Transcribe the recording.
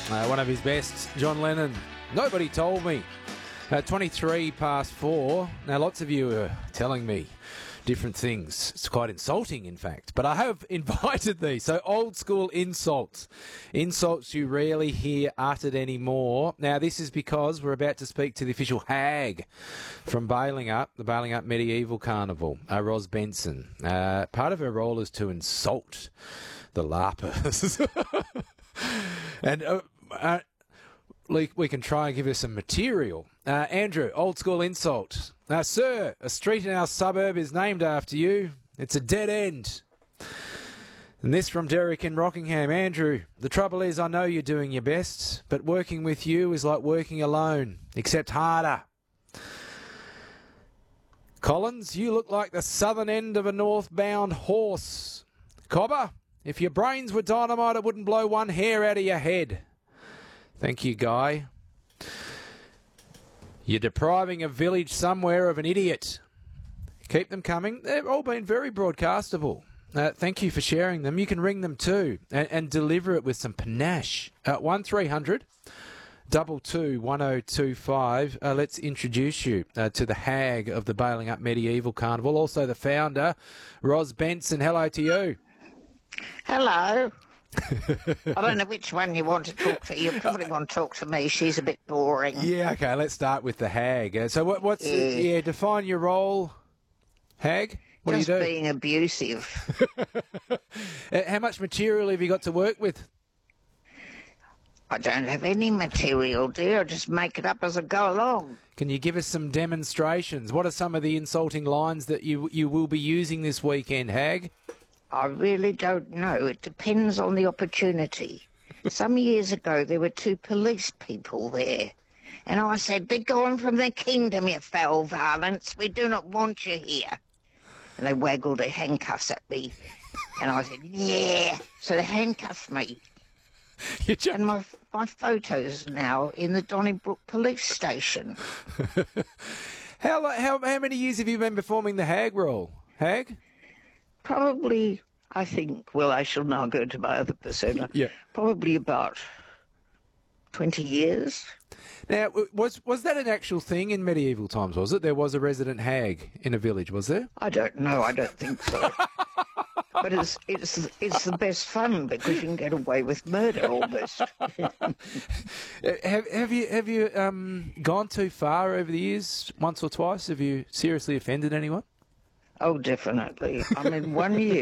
One of his best, John Lennon. Nobody told me. 23 past 4. Now, lots of you are telling me different things. It's quite insulting, in fact. But I have invited these. So, old school insults. Insults you rarely hear uttered anymore. Now, this is because we're about to speak to the official hag from Bailing Up, the Bailing Up Medieval Carnival, Ros Benson. Part of her role is to insult the LARPers. And we can try and give her some material. Andrew, old school insult. Sir, a street in our suburb is named after you. It's a dead end. And this from Derek in Rockingham. Andrew, the trouble is I know you're doing your best, but working with you is like working alone, except harder. Collins, you look like the southern end of a northbound horse. Cobber, if your brains were dynamite, it wouldn't blow one hair out of your head. Thank you, Guy. You're depriving a village somewhere of an idiot. Keep them coming. They've all been very broadcastable. Thank you for sharing them. You can ring them too and deliver it with some panache. 1300 22 1025. Let's introduce you to the hag of the Bailing Up Medieval Carnival, also the founder, Ros Benson. Hello to you. Hello. I don't know which one you want to talk to. You probably want to talk to me. She's a bit boring. Yeah, okay, let's start with the hag. So what's define your role, hag? What Just do you do? being abusive. How much material have you got to work with? I don't have any material, dear. I just make it up as I go along. Can you give us some demonstrations? What are some of the insulting lines that you will be using this weekend, hag? I really don't know. It depends on the opportunity. Some years ago, there were two police people there. And I said, "Be gone from the kingdom, you foul varlets. We do not want you here." And they waggled their handcuffs at me. And I said, "Yeah." So they handcuffed me. And my photo's now in the Donnybrook police station. How many years have you been performing the hag role, hag? Probably, I think, well, I shall now go to my other persona. Yeah. Probably about 20 years. Now, was that an actual thing in medieval times, was it? There was a resident hag in a village, was there? I don't know. I don't think so. But it's the best fun because you can get away with murder almost. Have you gone too far over the years, once or twice? Have you seriously offended anyone? Oh, definitely. I mean, one year